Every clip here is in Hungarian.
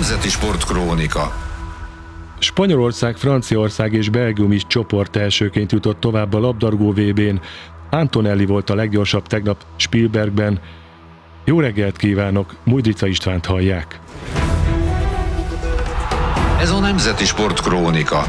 Nemzeti Sportkrónika. Spanyolország, Franciaország és Belgium is csoport elsőként jutott tovább a labdarúgó VB-n. Antonelli volt a leggyorsabb tegnap Spielbergben. Jó reggelt kívánok, Mújdrica Istvánt hallják. Ez a Nemzeti Sportkrónika.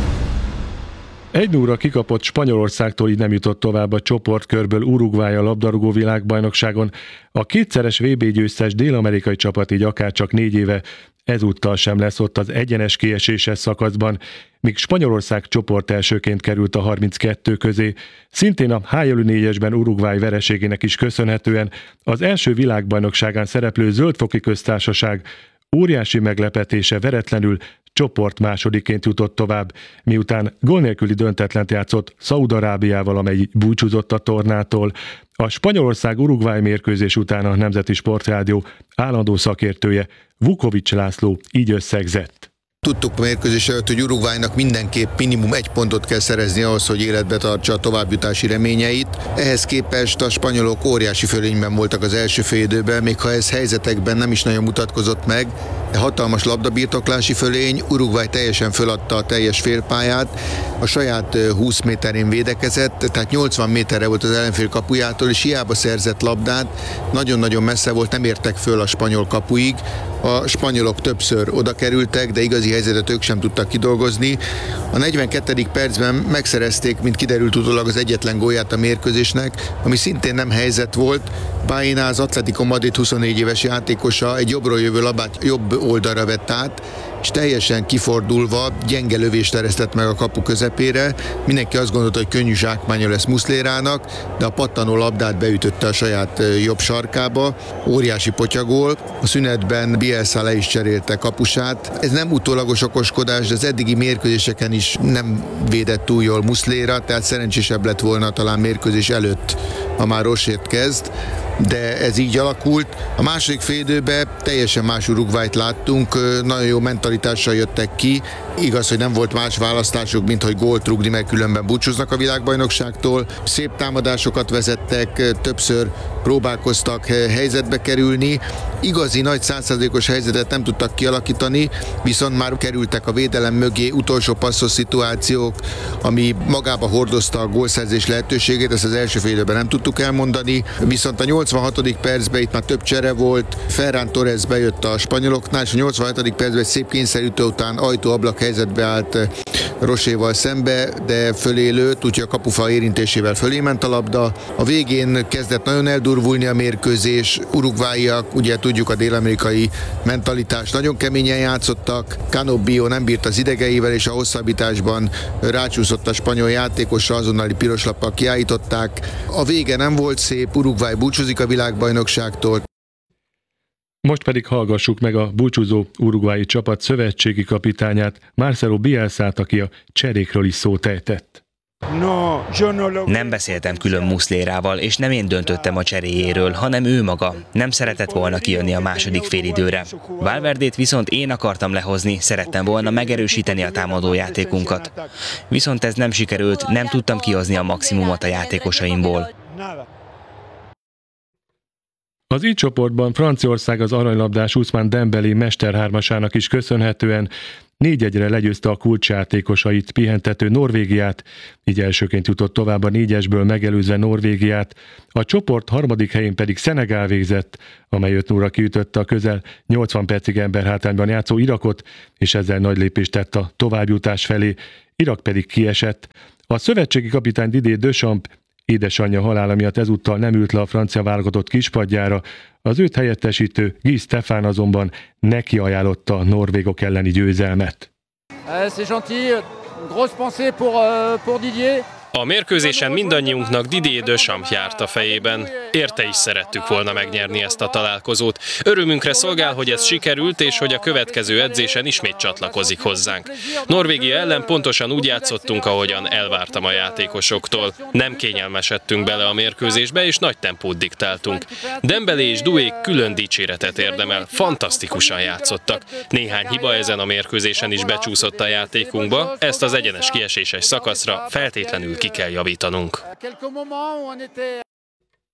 1-0-ra kikapott Spanyolországtól, így nem jutott tovább a csoportkörből Uruguay a labdarúgó világbajnokságon. A kétszeres VB győztes dél-amerikai csapat így akárcsak 4 éve ezúttal sem lesz ott az egyenes kieséses szakaszban, míg Spanyolország csoport elsőként került a 32 közé. Szintén a H-4-esben Uruguay vereségének is köszönhetően az első világbajnokságán szereplő Zöldfoki Köztársaság óriási meglepetése veretlenül csoport másodiként jutott tovább, miután gól nélküli döntetlent játszott Szaúd-Arábiával, amely búcsúzott a tornától. A Spanyolország-Uruguay mérkőzés után a Nemzeti Sportrádió állandó szakértője, Vukovics László így összegzett. Tudtuk a mérkőzés előtt, hogy Uruguaynak mindenképp minimum 1 pontot kell szerezni ahhoz, hogy életbe tartsa a továbbjutási reményeit. Ehhez képest a spanyolok óriási fölényben voltak az első félidőben, még ha ez helyzetekben nem is nagyon mutatkozott meg, de hatalmas labdabirtoklási fölény, Uruguay teljesen föladta a teljes félpályát, a saját 20 méterén védekezett, tehát 80 méterre volt az ellenfél kapujától, és hiába szerzett labdát, nagyon-nagyon messze volt, nem értek föl a spanyol kapuig. A spanyolok többször oda kerültek, de igazi helyzetet ők sem tudtak kidolgozni. A 42. percben megszerezték, mint kiderült utólag, az egyetlen gólját a mérkőzésnek, ami szintén nem helyzet volt. Baena, az Atlético Madrid 24 éves játékosa egy jobbról jövő labát jobb oldalra vett át, és teljesen kifordulva gyenge lövést eresztett meg a kapu közepére. Mindenki azt gondolta, hogy könnyű zsákmánya lesz Muslérának, de a pattanó labdát beütötte a saját jobb sarkába. Óriási potyagól. A szünetben Bielsa le is cserélte kapusát. Ez nem utólagos okoskodás, de az eddigi mérkőzéseken is nem védett túl jól Musléra, tehát szerencsésebb lett volna talán mérkőzés előtt, ha már Rosét kezd, de ez így alakult. A második félidőben teljesen más Uruguayt láttunk, nagyon jó mentalitással jöttek ki. Igaz, hogy nem volt más választásuk, mint hogy gólt rúgni, mert különben búcsúznak a világbajnokságtól. Szép támadásokat vezettek, többször próbálkoztak helyzetbe kerülni. Igazi nagy 100%-os helyzetet nem tudtak kialakítani, viszont már kerültek a védelem mögé utolsó passzos szituációk, ami magába hordozta a gólszerzés lehetőségét, ezt az első félidőben nem tudtuk elmondani, viszont a 86. percben itt már több csere volt, Ferran Torres bejött a spanyoloknál, és a 87. percben egy szép kényszerítő után ajtó-ablak helyzetbe állt Roséval szembe, de fölé lőtt, úgyhogy a kapufa érintésével fölé ment a labda. A végén kezdett nagyon eldurvulni a mérkőzés, uruguayiak, ugye tudjuk a dél-amerikai mentalitást, nagyon keményen játszottak, Canobbio nem bírt az idegeivel, és a hosszabbításban rácsúszott a spanyol játékosra, azonnali piros lappal kiállították. A vége nem volt szép, Uruguay búcsúzik a világbajnokságtól. Most pedig hallgassuk meg a búcsúzó uruguayi csapat szövetségi kapitányát, Marcelo Bielsát, aki a cserékről is szót ejtett. Nem beszéltem külön Muslérával, és nem én döntöttem a cseréjéről, hanem ő maga. Nem szeretett volna kijönni a második félidőre. Valverdét viszont én akartam lehozni, szerettem volna megerősíteni a támadójátékunkat. Viszont ez nem sikerült, nem tudtam kihozni a maximumot a játékosaimból. Az így csoportban Franciaország az aranylabdás Ousmane Dembélé mesterhármasának is köszönhetően 4-1-re legyőzte a kulcsjátékosait pihentető Norvégiát, így elsőként jutott tovább a 4-esből megelőzve Norvégiát. A csoport harmadik helyén pedig Szenegál végzett, amely 5-0-ra kiütötte a közel 80 percig emberhátrányban játszó Irakot, és ezzel nagy lépést tett a továbbjutás felé. Irak pedig kiesett. A szövetségi kapitány Didier Deschamps édesanyja halála miatt ezúttal nem ült le a francia válogatott kispadjára, az őt helyettesítő Guy Stéphane azonban neki ajánlotta a norvégok elleni győzelmet. C'est gentil, grosse pensée pour Didier. A mérkőzésen mindannyiunknak Didier Deschamps járt a fejében. Érte is szerettük volna megnyerni ezt a találkozót. Örömünkre szolgál, hogy ez sikerült, és hogy a következő edzésen ismét csatlakozik hozzánk. Norvégia ellen pontosan úgy játszottunk, ahogyan elvártam a játékosoktól. Nem kényelmesedtünk bele a mérkőzésbe, és nagy tempót diktáltunk. Dembélé és Doué külön dicséretet érdemel, fantasztikusan játszottak. Néhány hiba ezen a mérkőzésen is becsúszott a játékunkba, ezt az egyenes kieséses szakaszra feltétlenül ki kell javítanunk.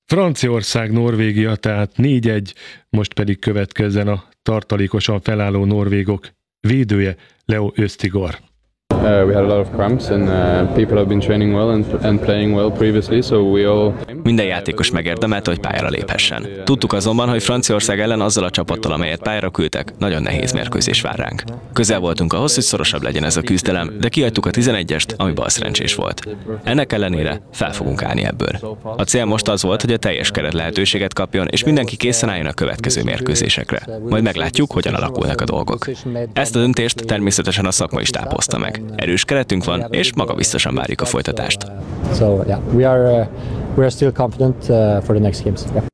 Franciaország, Norvégia, tehát 4-1, most pedig következzen a tartalékosan felálló norvégok védője, Leo Östigor. We had a lot of cramps and people have been training well and playing well previously, so we all... Minden játékos megérdemelte, hogy pályára léphessen. Tudtuk azonban, hogy Franciaország ellen azzal a csapattal, amelyet pályára küldtek, nagyon nehéz mérkőzés vár ránk. Közel voltunk ahhoz, hogy szorosabb legyen ez a küzdelem, de kihagytuk a 11-est, ami balszerencsés volt. Ennek ellenére fel fogunk állni ebből. A cél most az volt, hogy a teljes keret lehetőséget kapjon, és mindenki készen álljon a következő mérkőzésekre. Majd meglátjuk, hogyan alakulnak a dolgok. Ezt a döntést természetesen a szakma is tápozta meg. Erős keretünk van, és magabiztosan várjuk a folytatást. So yeah, we are still confident for the next games. Yeah.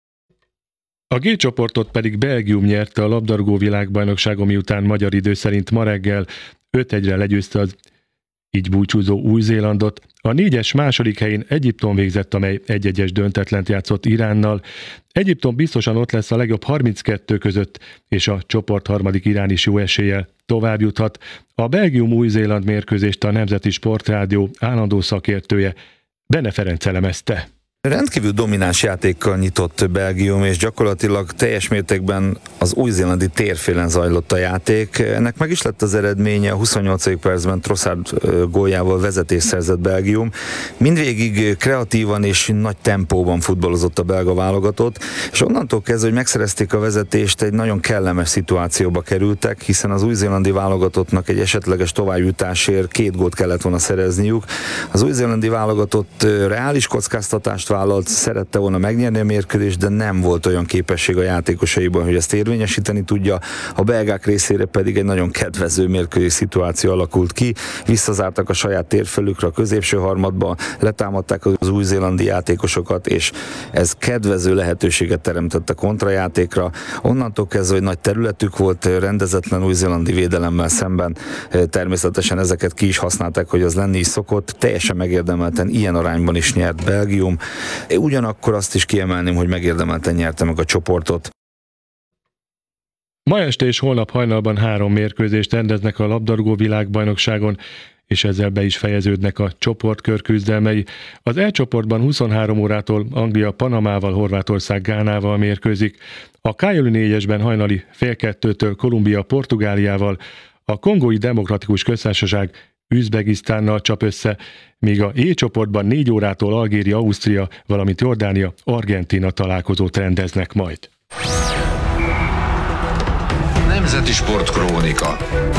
A G csoportot pedig Belgium nyerte a labdarúgó világbajnokságon, miután magyar idő szerint ma reggel 5-1-re legyőzte az így búcsúzó Új-Zélandot. A 4-es második helyén Egyiptom végzett, amely 1-1-es döntetlent játszott Iránnal. Egyiptom biztosan ott lesz a legjobb 32 között, és a csoport harmadik Irán is jó eséllyel tovább juthat. A Belgium-Új-Zéland mérkőzést a Nemzeti Sportrádió állandó szakértője, Bene Ferenc elemezte. Rendkívül domináns játékkal nyitott Belgium, és gyakorlatilag teljes mértékben az új-zélandi térfélen zajlott a játék. Ennek meg is lett az eredménye, a 28. percben Trossard góljával vezetést szerzett Belgium. Mindvégig kreatívan és nagy tempóban futballozott a belga válogatott, és onnantól kezdve, hogy megszerezték a vezetést, egy nagyon kellemes szituációba kerültek, hiszen az új-zélandi válogatottnak egy esetleges továbbjutásért 2 gólt kellett volna szerezniük. Az új-zélandi válogatott reális kockáztatást vállalt, szerette volna megnyerni a mérkőzést, de nem volt olyan képesség a játékosaiban, hogy ezt érvényesíteni tudja. A belgák részére pedig egy nagyon kedvező mérkőzés szituáció alakult ki. Visszazártak a saját térfelükre a középső harmadba, letámadták az új-zélandi játékosokat, és ez kedvező lehetőséget teremtett a kontrajátékra. Onnantól kezdve, hogy nagy területük volt, rendezetlen új-zélandi védelemmel szemben, természetesen ezeket ki is használták, hogy az lenni is szokott. Teljesen megérdemelten ilyen arányban is nyert Belgium. Ugyanakkor azt is kiemelném, hogy megérdemelten nyerte meg a csoportot. Ma este és holnap hajnalban 3 mérkőzést rendeznek a labdarúgó világbajnokságon, és ezzel be is fejeződnek a csoportkör küzdelmei. Az E csoportban 23 órától Anglia Panamával, Horvátország Gánával mérkőzik. A K-jelű 4-esben hajnali fél 2-től Kolumbia Portugáliával, a Kongói Demokratikus Köztársaság Üzbegisztánnal csap össze, míg a E csoportban 4 órától Algéria, Ausztria, valamint Jordánia, Argentína találkozót rendeznek majd. Nemzeti Sportkrónika.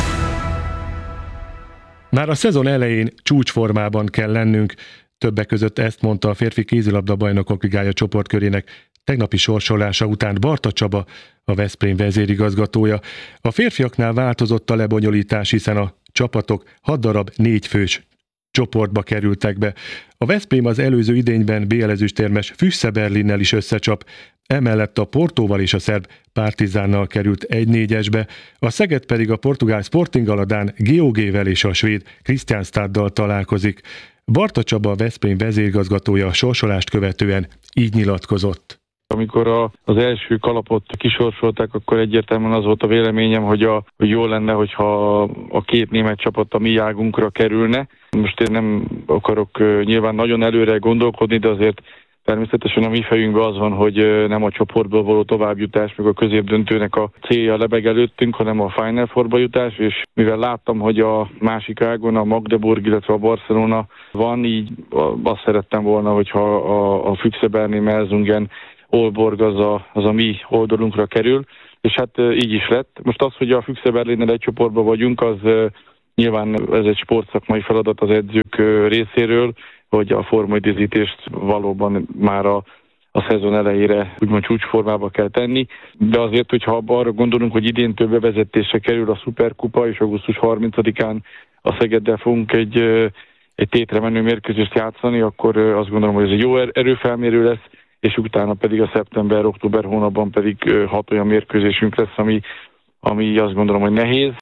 Már a szezon elején csúcsformában kell lennünk, többek között ezt mondta a férfi kézilabda bajnokok ligája csoportkörének tegnapi sorsolása után Barta Csaba, a Veszprém vezérigazgatója. A férfiaknál változott a lebonyolítás, hiszen a csapatok 6 darab 4 fős csoportba kerültek be. A Veszprém az előző idényben BL ezüstérmes Füchse Berlinnel is összecsap, emellett a Portóval és a szerb Partizánnal került 1-4-esbe, a Szeged pedig a portugál Sportinggal, a dán GOG-vel és a svéd Kristianstaddal találkozik. Barta Csaba, a Veszprém vezérigazgatója a sorsolást követően így nyilatkozott. Amikor az első kalapot kisorsolták, akkor egyértelműen az volt a véleményem, hogy jó lenne, hogyha a 2 német csapat a mi águnkra kerülne. Most én nem akarok nyilván nagyon előre gondolkodni, de azért természetesen a mi fejünkben az van, hogy nem a csoportból való továbbjutás, meg a középdöntőnek a célja lebeg előttünk, hanem a Final Fourba jutás, és mivel láttam, hogy a másik ágon a Magdeburg, illetve a Barcelona van, így azt szerettem volna, hogyha a Füchse Berlin Melsungen Aalborg az a mi oldalunkra kerül, és hát így is lett. Most az, hogy a Füchse Berlinnel egy csoportban vagyunk, az nyilván ez egy sportszakmai feladat az edzők részéről, hogy a formaidőzítést valóban már a szezon elejére úgymond csúcsformába kell tenni, de azért, hogyha arra gondolunk, hogy idéntől bevezetésre kerül a Szuperkupa, és augusztus 30-án a Szegeddel fogunk egy tétre menő mérkőzést játszani, akkor azt gondolom, hogy ez egy jó erőfelmérő lesz, és utána pedig a szeptember-október hónapban pedig 6 olyan mérkőzésünk lesz, ami azt gondolom, hogy nehéz.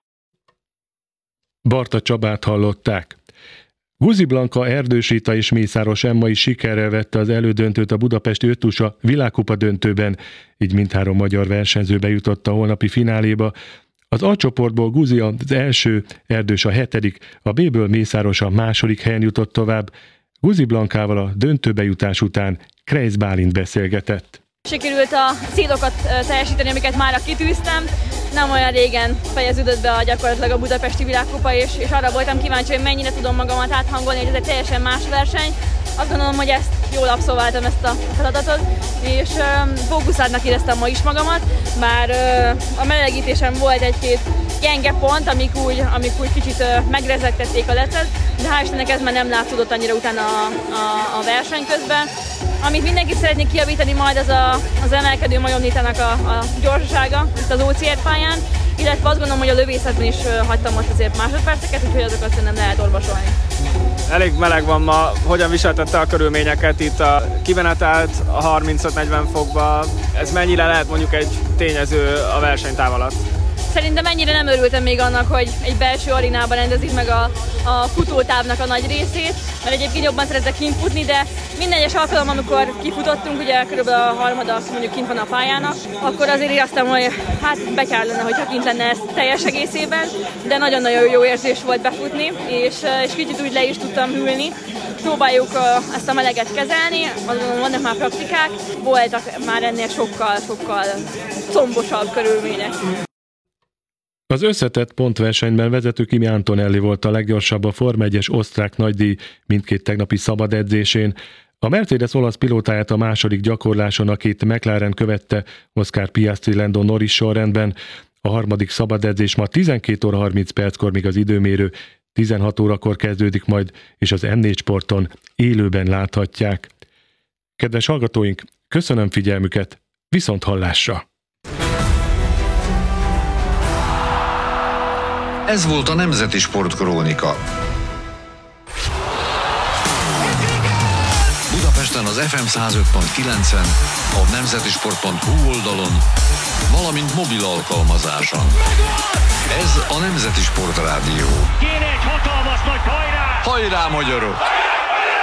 Barta Csabát hallották. Guzi Blanka, Erdős Rita és Mészáros Emma is sikerrel vette az elődöntőt a budapesti öttusa világkupa döntőben, így mindhárom magyar versenyző bejutott a holnapi fináléba. Az A csoportból Guzi az első, Erdős a 7., a B-ből Mészáros a 2. helyen jutott tovább. Guzi Blankával a döntőbe jutás után Kreisz Bálint beszélgetett. Sikerült a célokat teljesíteni, amiket már kitűztem. Nem olyan régen fejeződött be gyakorlatilag a budapesti világkupa, és arra voltam kíváncsi, hogy mennyire tudom magamat áthangolni, hogy ez egy teljesen más verseny. Azt gondolom, hogy ezt jól abszolváltam ezt a feladatot, és fókuszáltnak éreztem ma is magamat, bár a melegítésen volt egy-két gyenge pont, amik úgy kicsit megrezegtették a lecet, de hál' Istennek ez már nem látszódott annyira utána a verseny közben. Amit mindenki szeretnék kijavítani majd, az emelkedő majomnítának a gyorsasága itt az OCR pályán, illetve azt gondolom, hogy a lövészetben is hagytam most azért másodperceket, úgyhogy azokat szerintem lehet orvosolni. Elég meleg van ma, hogyan viseltette a körülményeket itt a kimenetet a 35-40 fokba, ez mennyire lehet mondjuk egy tényező a versenytáv alatt? Szerintem ennyire nem örültem még annak, hogy egy belső arénában rendezik meg a futótávnak a nagy részét, mert egyébként jobban szeretek kint futni, de minden egyes alkalom, amikor kifutottunk, ugye körülbelül a harmada mondjuk kint van a pályának, akkor azért éreztem, hogy hát be kellene, hogyha kint lenne ez teljes egészében, de nagyon-nagyon jó érzés volt befutni, és kicsit úgy le is tudtam hűlni. Próbáljuk ezt a meleget kezelni, vannak már praktikák, voltak már ennél sokkal combosabb körülmények. Az összetett pontversenyben vezető Kimi Antonelli volt a leggyorsabb a Forma 1-es osztrák nagydíj mindkét tegnapi szabad edzésén. A Mercedes olasz pilótáját a második gyakorláson a két McLaren követte Oscar Piastri Lando Norris sorrendben. A harmadik szabad edzés ma 12 óra 30 perckor, míg az időmérő 16 órakor kezdődik majd, és az M4 Sporton élőben láthatják. Kedves hallgatóink, köszönöm figyelmüket, viszont hallásra! Ez volt a Nemzeti Sportkrónika. Budapesten az FM 105.9-en, a nemzetisport.hu oldalon, valamint mobil alkalmazáson. Ez a Nemzeti Sportrádió. Kéne egy hatalmas nagy hajrá! Hajrá, magyarok!